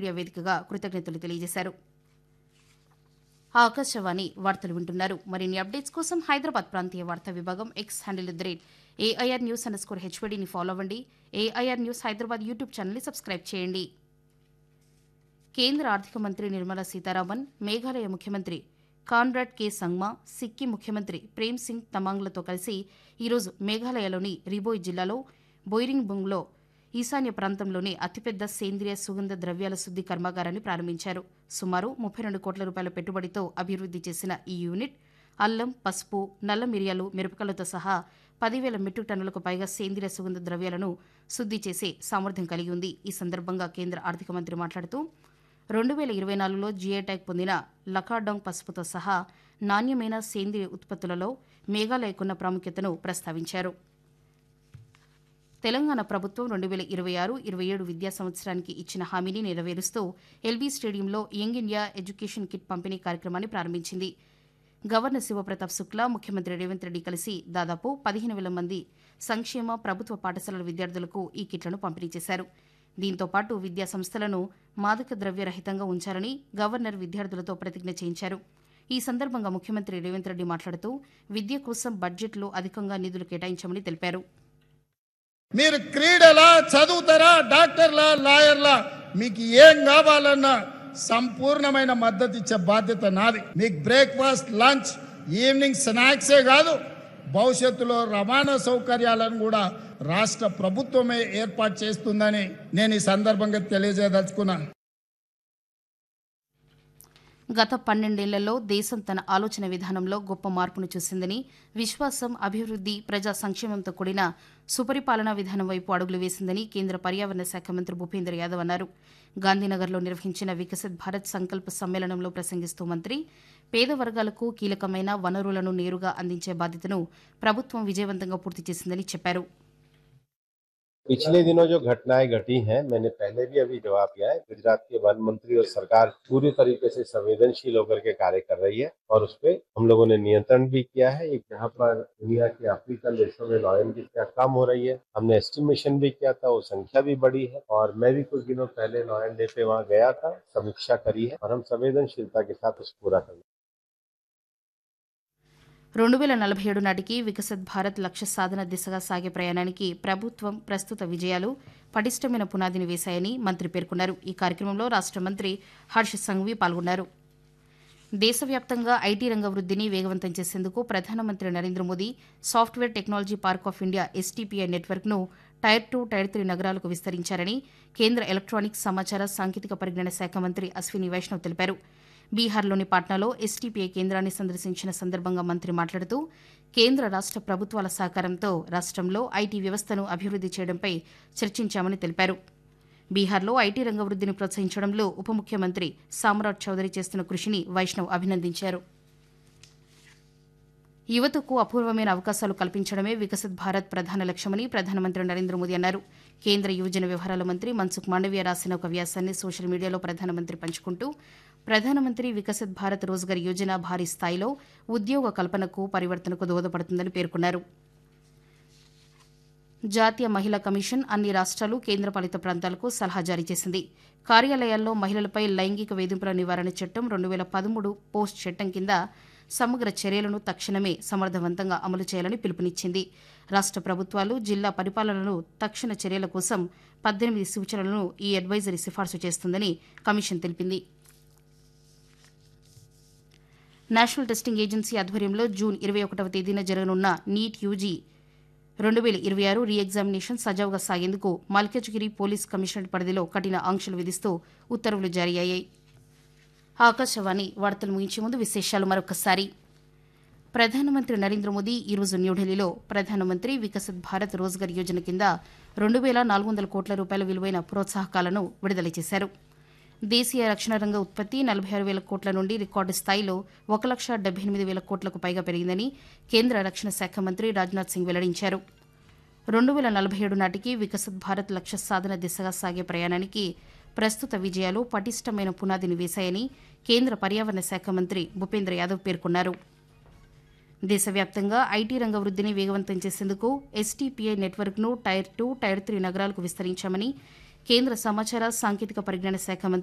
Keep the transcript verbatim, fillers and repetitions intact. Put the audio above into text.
Media వేదికగా కృతజ్ఞతలు తెలియజేశారు. ఆకాశవాణి వార్తలు వింటున్నారు. మరిన్ని అప్డేట్స్ కోసం హైదరాబాద్ ప్రాంతీయ వార్తా విభాగం X handle at the rate AIR news under score హెచ్వీడీని follow అవ్వండి. ఏఐఆర్ న్యూస్ హైదరాబాద్ యూట్యూబ్ ఛానల్ని సబ్స్క్రైబ్ చేయండి. కేంద్ర ఆర్థిక మంత్రి నిర్మలా సీతారామన్, మేఘాలయ ముఖ్యమంత్రి కాన్రాడ్ కే సంగ్మా, సిక్కిం ముఖ్యమంత్రి ప్రేమ్ సింగ్ తమాంగ్లతో కలిసి ఈరోజు మేఘాలయలోని రిబోయ్ జిల్లాలో బొయిరింగ్బుంగ్లో ఈశాన్య ప్రాంతంలోని అతిపెద్ద సేంద్రియ సుగంధ ద్రవ్యాల శుద్ది కర్మాగారాన్ని ప్రారంభించారు. సుమారు ముప్పై రెండు కోట్ల రూపాయల పెట్టుబడితో అభివృద్ది చేసిన ఈ యూనిట్ అల్లం, పసుపు, నల్ల మిరియాలు, మిరపకాయలతో సహా పదివేల మెట్రిక్ టన్నులకు పైగా సేంద్రియ సుగంధ ద్రవ్యాలను శుద్ది చేసే సామర్థ్యం కలిగి ఉంది. ఈ సందర్భంగా కేంద్ర ఆర్థిక మంత్రి మాట్లాడుతూ రెండు వేల ఇరవై నాలుగులో జీఐ ట్యాగ్ పొందిన లకాడాంగ్ పసుపుతో సహా నాణ్యమైన సేంద్రియ ఉత్పత్తులలో మేఘాలయకున్న ప్రాముఖ్యతను ప్రస్తావించారు. తెలంగాణ ప్రభుత్వం రెండు వేల ఇరవై ఆరు ఇరవై ఏడు విద్యా సంవత్సరానికి ఇచ్చిన హామీని నెరవేరుస్తూ ఎల్బీ స్టేడియంలో యంగ్ ఇండియా ఎడ్యుకేషన్ కిట్ పంపిణీ కార్యక్రమాన్ని ప్రారంభించింది. గవర్నర్ శివప్రతాప్ శుక్లా, ముఖ్యమంత్రి రేవంత్ రెడ్డి కలిసి దాదాపు పదిహేను వేల మంది సంక్షేమ ప్రభుత్వ పాఠశాలల విద్యార్థులకు ఈ కిట్లను పంపిణీ చేశారు. దీంతో పాటు విద్యా సంస్థలను మాదక ద్రవ్య రహితంగా ఉంచాలని గవర్నర్ విద్యార్థులతో ప్రతిజ్ఞ చేయించారు. ఈ సందర్భంగా ముఖ్యమంత్రి రేవంత్ రెడ్డి మాట్లాడుతూ విద్య కోసం బడ్జెట్లో అధికంగా నిధులు కేటాయించామని తెలిపారు. మీరు క్రీడలా, చదువుతారా, డాక్టర్లా, లాయర్లా, మీకు ఏం కావాలన్నా సంపూర్ణమైన మద్దతు ఇచ్చే బాధ్యత నాది. మీకు బ్రేక్ఫాస్ట్, లంచ్, ఈవినింగ్ స్నాక్సే కాదు, భవిష్యత్తులో రవాణా సౌకర్యాలను కూడా రాష్ట్ర ప్రభుత్వమే ఏర్పాటు చేస్తుందని నేను ఈ సందర్భంగా తెలియజేయదలుచుకున్నా. గత పన్నెండేళ్లలో దేశం తన ఆలోచన విధానంలో గొప్ప మార్పును చూసిందని, విశ్వాసం, అభివృద్ది, ప్రజా సంక్షేమంతో కూడిన సుపరిపాలనా విధానం వైపు అడుగులు వేసిందని కేంద్ర పర్యావరణ శాఖ మంత్రి భూపేంద్ర యాదవ్ అన్నారు. గాంధీనగర్లో నిర్వహించిన వికసిత్ భారత్ సంకల్ప సమ్మేళనంలో ప్రసంగిస్తూ మంత్రి పేద వర్గాలకు కీలకమైన వనరులను నేరుగా అందించే బాధ్యతను ప్రభుత్వం విజయవంతంగా పూర్తి చేసిందని చెప్పారు. पिछले दिनों जो घटनाएं घटी हैं, मैंने पहले भी अभी जवाब दिया है। गुजरात के वन मंत्री और सरकार पूरी तरीके से संवेदनशील होकर के कार्य कर रही है और उस पर हम लोगों ने नियंत्रण भी किया है। एक जहाँ पर दुनिया के अफ्रीकन देशों में लॉयन की संख्या कम हो रही है, हमने एस्टिमेशन भी किया था, वो संख्या भी बढ़ी है और मैं भी कुछ दिनों पहले लॉयन डे पे वहाँ गया था, समीक्षा करी है और हम संवेदनशीलता के साथ उस पूरा कर రెండు వేల నలభై ఏడు నాటికి వికసిత్ భారత్ లక్ష్య సాధన దిశగా సాగే ప్రయాణానికి ప్రభుత్వం ప్రస్తుత విజయాలు పటిష్టమైన పునాదిని వేశాయని మంత్రి పేర్కొన్నారు. ఈ కార్యక్రమంలో రాష్ట మంత్రి హర్ష్ సంఘవి పాల్గొన్నారు. దేశవ్యాప్తంగా ఐటీ రంగ వృద్దిని వేగవంతం చేసేందుకు ప్రధానమంత్రి Narendra Modi software technology park of India STPI నెట్వర్క్ను టైర్ టూ, టైర్ త్రీ నగరాలకు విస్తరించారని కేంద్ర ఎలక్ట్రానిక్స్, సమాచార, సాంకేతిక పరిజ్ఞాన శాఖ మంత్రి అశ్విని వైష్ణవ్ తెలిపారు. బీహార్లోని పాట్నాలో ఎస్టీపీఐ కేంద్రాన్ని సందర్శించిన సందర్భంగా మంత్రి మాట్లాడుతూ కేంద్ర రాష్ట ప్రభుత్వాల సహకారంతో రాష్టంలో ఐటీ వ్యవస్థను అభివృద్ది చేయడంపై చర్చించామని తెలిపారు. బీహార్లో ఐటీ రంగ వృద్దిని ప్రోత్సహించడంలో ఉప ముఖ్యమంత్రి సామ్రాట్ చౌదరి చేస్తున్న కృషిని వైష్ణవ్ అభినందించారు. యువతకు అపూర్వమైన అవకాశాలు కల్పించడమే వికసిత్ భారత్ ప్రధాన లక్ష్యమని ప్రధానమంత్రి నరేంద్ర మోదీ అన్నారు. కేంద్ర యువజన వ్యవహారాల మంత్రి మన్సుఖ్ మాండవీయ రాసిన ఒక వ్యాసాన్ని సోషల్ మీడియాలో ప్రధానమంత్రి పంచుకుంటూ ప్రధానమంత్రి వికసిత్ భారత్ రోజ్గార్ యోజన భారీ స్థాయిలో ఉద్యోగ కల్పనకు, పరివర్తనకు దోహదపడుతుందని పేర్కొన్నారు. జాతీయ మహిళా కమిషన్ అన్ని రాష్ట్రాలు, కేంద్రపాలిత ప్రాంతాలకు సలహా జారీ చేసింది. కార్యాలయాల్లో మహిళలపై లైంగిక వేధింపుల నివారణ చట్టం రెండు వేల పదమూడు పోస్ట్ చట్టం కింద సమగ్ర చర్యలను తక్షణమే సమర్థవంతంగా అమలు చేయాలని పిలుపునిచ్చింది. రాష్ట ప్రభుత్వాలు, జిల్లా పరిపాలనలు తక్షణ చర్యల కోసం పద్దెనిమిది సూచనలను ఈ అడ్వైజరీ సిఫార్సు చేస్తుందని కమిషన్ తెలిపింది. నేషనల్ టెస్టింగ్ ఏజెన్సీ ఆధ్వర్యంలో జూన్ ఇరవై ఒకటవ తేదీన జరగనున్న నీట్ యూజీ రెండు వేల ఇరవై ఆరు రీ ఎగ్జామినేషన్ సజావుగా సాగేందుకు మల్కాజ్గిరి పోలీస్ కమిషనరేట్ పరిధిలో కఠిన ఆంక్షలు విధిస్తూ ఉత్తర్వులు జారీ అయ్యాయి. ఆకాశవాణి వార్తలు ముగించే ముందు విశేషాలు మరొకసారి. ప్రధానమంత్రి నరేంద్ర మోదీ ఈరోజు న్యూఢిల్లీలో ప్రధానమంత్రి వికసిత్ భారత్ రోజ్గార్ యోజన కింద రెండు వేల నాలుగు వందల కోట్ల రూపాయల విలువైన ప్రోత్సాహకాలను విడుదల చేశారు. దేశీయ రక్షణ రంగ ఉత్పత్తి నలభై ఆరు వేల కోట్ల నుండి రికార్డు స్థాయిలో ఒక లక్ష డెబ్బై ఎనిమిది వేల కోట్లకు పైగా పెరిగిందని కేంద్ర రక్షణ శాఖ మంత్రి రాజ్నాథ్ సింగ్ వెల్లడించారు. రెండు వేల నలభై ఏడు నాటికి వికసిత్ భారత్ లక్ష్య సాధన దిశగా సాగే ప్రయాణానికి ప్రస్తుత విజయాలు పటిష్టమైన పునాదిని వేశాయని కేంద్ర పర్యావరణ శాఖ మంత్రి భూపేంద్ర యాదవ్ పేర్కొన్నారు. దేశవ్యాప్తంగా ఐటీ రంగ వృద్దిని వేగవంతం చేసేందుకు ఎస్టీపీఐ నెట్వర్క్ను టైర్ టూ, టైర్ త్రీ నగరాలకు విస్తరించామని కేంద్ర సమాచార, సాంకేతిక పరిజ్ఞాన శాఖ మంత్రి